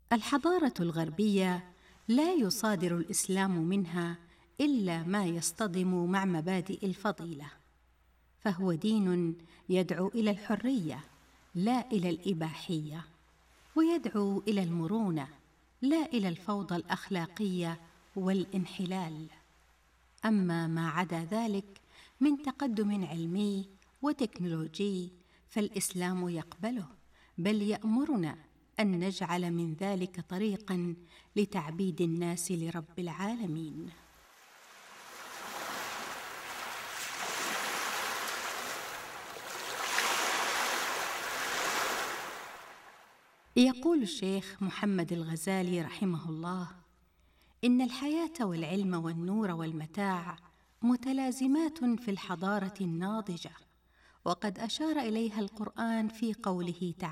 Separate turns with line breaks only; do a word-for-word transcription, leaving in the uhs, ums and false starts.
الحضارة الغربية لا يصادر الإسلام منها إلا ما يصطدم مع مبادئ الفضيلة، فهو دين يدعو إلى الحرية لا إلى الإباحية، ويدعو إلى المرونة لا إلى الفوضى الأخلاقية والانحلال. أما ما عدا ذلك من تقدم علمي وتكنولوجي فالإسلام يقبله، بل يأمرنا أن نجعل من ذلك طريقاً لتعبيد الناس لرب العالمين. يقول الشيخ محمد الغزالي رحمه الله: إن الحياة والعلم والنور والمتاع متلازمات في الحضارة الناضجة، وقد أشار إليها القرآن في قوله تعالى: